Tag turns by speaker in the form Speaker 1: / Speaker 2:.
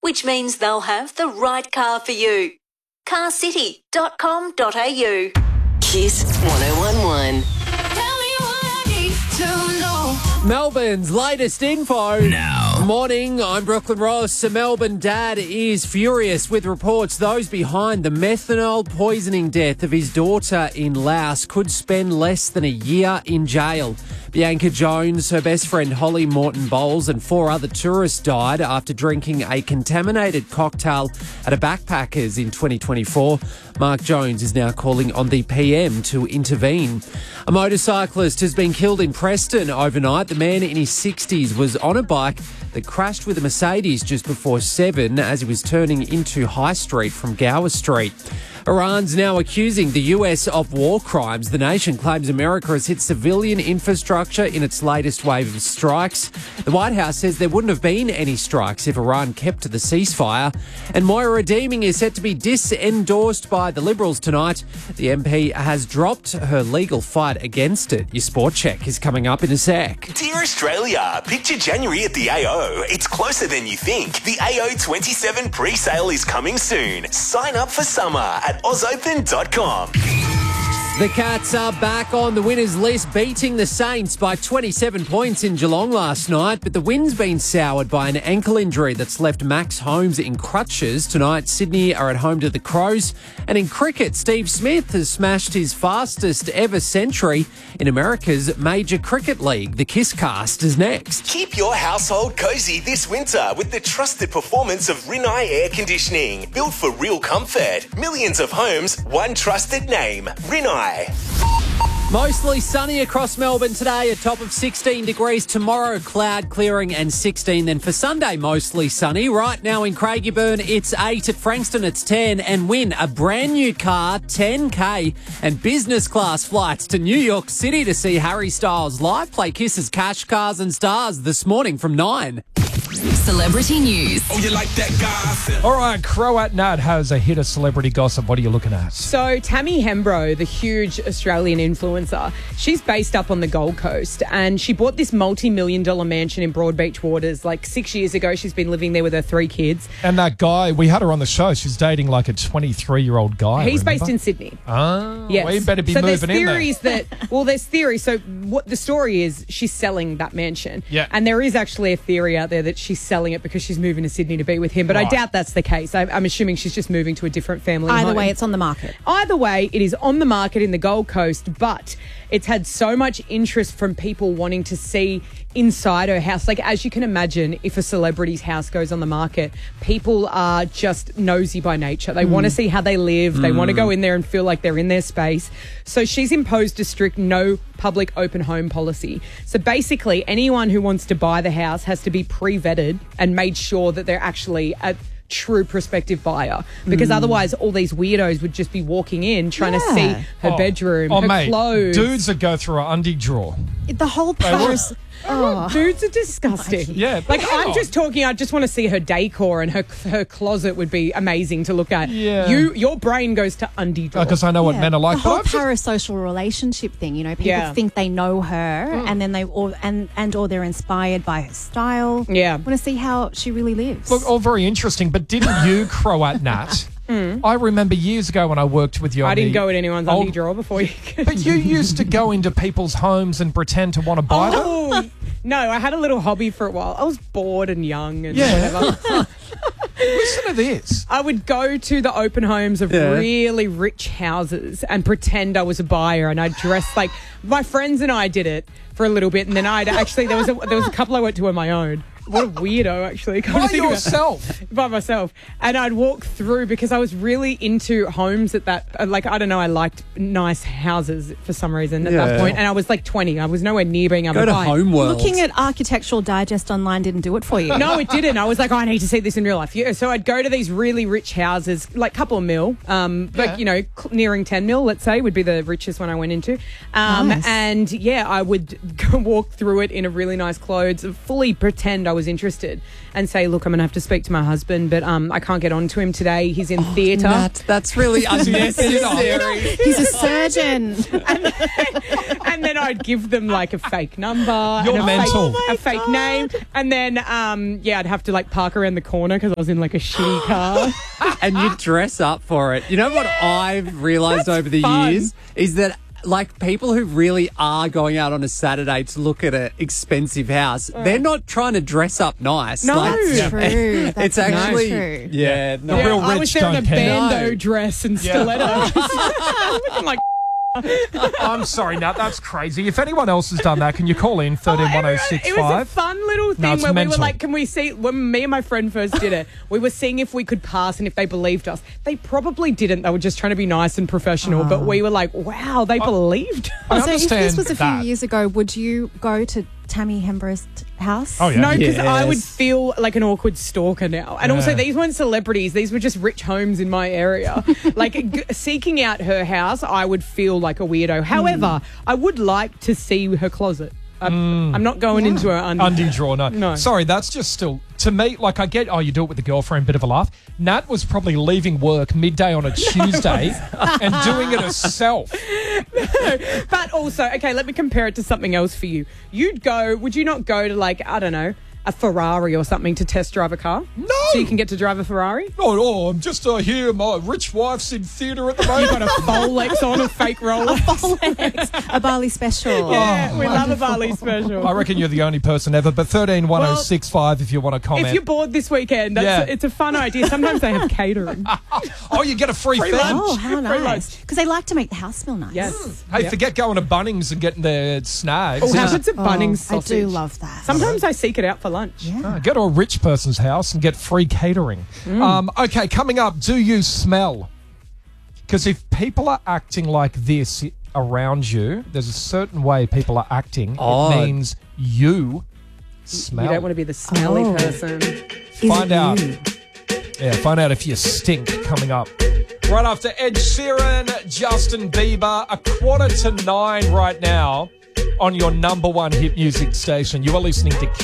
Speaker 1: which means they'll have the right car for you. carcity.com.au.
Speaker 2: Kiss 1011.
Speaker 3: Melbourne's latest info.
Speaker 4: Now.
Speaker 3: Morning, I'm Brooklyn Ross. A Melbourne dad is furious with reports those behind the methanol poisoning death of his daughter in Laos could spend less than a year in jail. Bianca Jones, her best friend Holly Morton Bowles and 4 other tourists died after drinking a contaminated cocktail at a backpackers in 2024. Mark Jones is now calling on the PM to intervene. A motorcyclist has been killed in Preston overnight. The man in his 60s was on a bike that crashed with a Mercedes just before 7 as he was turning into High Street from Gower Street. Iran's now accusing the US of war crimes. The nation claims America has hit civilian infrastructure in its latest wave of strikes. The White House says there wouldn't have been any strikes if Iran kept to the ceasefire. And Moira Deeming is set to be disendorsed by the Liberals tonight. The MP has dropped her legal fight against it. Your sport check is coming up in a sec.
Speaker 4: Dear Australia, picture January at the AO. It's closer than you think. The AO 27 pre-sale is coming soon. Sign up for summer at ozopen.com.
Speaker 3: The Cats are back on the winners list, beating the Saints by 27 points in Geelong last night, but the win's been soured by an ankle injury that's left Max Holmes in crutches. Tonight, Sydney are at home to the Crows. And in cricket, Steve Smith has smashed his fastest ever century in America's Major Cricket League. The Kisscast is next.
Speaker 4: Keep your household cozy this winter with the trusted performance of Rinnai Air Conditioning. Built for real comfort. Millions of homes, one trusted name. Rinnai.
Speaker 3: Mostly sunny across Melbourne today, a top of 16 degrees. Tomorrow, cloud clearing and 16. Then for Sunday, mostly sunny. Right now in Craigieburn, it's 8. At Frankston, it's 10. And win a brand new car, 10K, and business class flights to New York City to see Harry Styles live. Play Kiss's Cash, Cars and Stars this morning from 9.
Speaker 2: Celebrity news.
Speaker 5: Oh, you like that gossip?
Speaker 6: All right, Croat Nat has a hit of celebrity gossip. What are you looking at?
Speaker 7: So Tammy Hembro, the huge Australian influencer, she's based up on the Gold Coast and she bought this multi-million-dollar mansion in Broadbeach Waters like 6 years ago. She's been living there with her 3 kids.
Speaker 6: And that guy, we had her on the show. She's dating like a 23-year-old guy.
Speaker 7: He's based in Sydney.
Speaker 6: Oh,
Speaker 7: yes.
Speaker 6: Well, you better be
Speaker 7: so
Speaker 6: moving in there.
Speaker 7: There's theories. So what the story is, she's selling that mansion.
Speaker 6: Yeah.
Speaker 7: And there is actually a theory out there that she's selling it because she's moving to Sydney to be with him. But I doubt that's the case. I'm assuming she's just moving to a different family home.
Speaker 8: Either way, it's on the market.
Speaker 7: Either way, it is on the market in the Gold Coast, but it's had so much interest from people wanting to see inside her house. Like, as you can imagine, if a celebrity's house goes on the market, people are just nosy by nature. They want to see how they live. They want to go in there and feel like they're in their space. So she's imposed a strict no public open home policy. So basically, anyone who wants to buy the house has to be pre-vetted and made sure that they're actually a true prospective buyer, because otherwise all these weirdos would just be walking in trying to see her bedroom, her clothes.
Speaker 6: Dudes that go through her undie drawer.
Speaker 8: The whole Paris...
Speaker 7: Dudes are disgusting.
Speaker 6: Yeah,
Speaker 7: like
Speaker 6: hang
Speaker 7: I'm
Speaker 6: on.
Speaker 7: just talking. I just want to see her decor, and her closet would be amazing to look at.
Speaker 6: Yeah.
Speaker 7: Your brain goes to undie drawer.
Speaker 6: Because I know what men are like.
Speaker 8: The whole
Speaker 6: But I've just-
Speaker 8: parasocial relationship thing, people think they know her and then or they're inspired by her style.
Speaker 7: Yeah.
Speaker 8: Want to see how she really lives.
Speaker 6: Look, all very interesting, but didn't you, Croat Nat? I remember years ago when I worked with you.
Speaker 7: I didn't go in anyone's undie drawer before you.
Speaker 6: But you used to go into people's homes and pretend to want to buy them.
Speaker 7: Oh, no, I had a little hobby for a while. I was bored and young and
Speaker 6: Yeah.
Speaker 7: whatever.
Speaker 6: Listen to this.
Speaker 7: I would go to the open homes of really rich houses and pretend I was a buyer, and I'd dress like my friends and I did it for a little bit, and then I'd actually there was a couple I went to on my own. What a weirdo, actually.
Speaker 6: By yourself?
Speaker 7: By myself. And I'd walk through because I was really into homes at that, like, I don't know, I liked nice houses for some reason at that point. And I was like 20. I was nowhere near being able
Speaker 3: Go
Speaker 7: to
Speaker 3: to
Speaker 7: buy.
Speaker 3: Homeworld.
Speaker 8: Looking at Architectural Digest online didn't do it for you.
Speaker 7: No, it didn't. I was like, I need to see this in real life. Yeah, so I'd go to these really rich houses, like couple of mil, but, nearing 10 mil, let's say, would be the richest one I went into.
Speaker 8: Nice.
Speaker 7: And, I would go walk through it in a really nice clothes, fully pretend I was interested and say, look, I'm going to have to speak to my husband, but I can't get on to him today. He's in theatre.
Speaker 3: That's really unnecessary.
Speaker 8: He's a surgeon.
Speaker 7: And then I'd give them like a fake number.
Speaker 6: You're
Speaker 7: and a
Speaker 6: mental.
Speaker 7: a fake name. And then, I'd have to like park around the corner because I was in like a shitty car.
Speaker 3: And you dress up for it. You know what I've realised over the
Speaker 7: fun.
Speaker 3: years is that like people who really are going out on a Saturday to look at an expensive house, they're not trying to dress up nice.
Speaker 7: No.
Speaker 8: That's true. That's
Speaker 3: It's actually
Speaker 8: true.
Speaker 3: yeah.
Speaker 6: The real
Speaker 7: I
Speaker 6: rich
Speaker 7: was there in a
Speaker 6: don't care.
Speaker 7: bandeau
Speaker 3: No.
Speaker 7: dress and stilettos. Looking like
Speaker 6: I'm sorry, Nat, that's crazy. If anyone else has done that, can you call in 131065?
Speaker 7: It was a fun little thing
Speaker 6: it's
Speaker 7: where we were
Speaker 6: mental.
Speaker 7: like, can we see, when me and my friend first did it, we were seeing if we could pass and if they believed us. They probably didn't. They were just trying to be nice and professional, but we were like, wow, they believed.
Speaker 6: I
Speaker 8: So if
Speaker 6: understand
Speaker 8: this was a few
Speaker 6: that.
Speaker 8: years ago, would you go to Tammy Hembro's house?
Speaker 6: Oh, yeah.
Speaker 7: No, because I would
Speaker 3: Yes.
Speaker 7: feel like an awkward stalker now. And also,
Speaker 6: Yeah.
Speaker 7: these weren't celebrities. These were just rich homes in my area. Seeking out her house, I would feel like a weirdo. However, I would like to see her closet. I'm not going into her
Speaker 6: Undie drawer, no.
Speaker 7: No.
Speaker 6: Sorry, that's just still, to me, like I get, you do it with the girlfriend, bit of a laugh. Nat was probably leaving work midday on a Tuesday and doing it herself.
Speaker 7: But also, okay, let me compare it to something else for you. Would you not go to like, I don't know, a Ferrari or something to test drive a car?
Speaker 6: No.
Speaker 7: So you can get to drive a Ferrari?
Speaker 6: Oh, I'm just here. My rich wife's in theatre at the moment.
Speaker 7: Got a Rolex on, a fake Rolex.
Speaker 8: A Bali special.
Speaker 7: Yeah, we love a Bali special.
Speaker 6: I reckon you're the only person ever, but 131065 if you want to comment.
Speaker 7: If you're bored this weekend, it's a fun idea. Sometimes they have catering.
Speaker 6: Oh, you get a free
Speaker 7: Free
Speaker 6: fee.
Speaker 7: lunch.
Speaker 8: Oh, how
Speaker 7: Free
Speaker 8: nice.
Speaker 7: lunch.
Speaker 8: Because they like to make the house smell nice.
Speaker 7: Yes.
Speaker 6: Hey,
Speaker 7: Yep.
Speaker 6: forget going to Bunnings and getting their snags.
Speaker 7: Oh, how good's a Bunnings
Speaker 8: I
Speaker 7: sausage?
Speaker 8: do love that.
Speaker 7: Sometimes I seek it out for lunch.
Speaker 8: Yeah.
Speaker 6: Go to a rich person's house and get free catering. Okay, coming up, do you smell? Because if people are acting like this around you, there's a certain way people are acting.
Speaker 3: Odd.
Speaker 6: It means you smell.
Speaker 7: You don't want to be the smelly
Speaker 8: Oh.
Speaker 7: person.
Speaker 8: Is
Speaker 6: Find
Speaker 8: it
Speaker 6: out.
Speaker 8: you?
Speaker 6: Yeah, find out if you stink coming up. Right after Ed Sheeran, Justin Bieber, 8:45 right now on your number one hit music station. You are listening to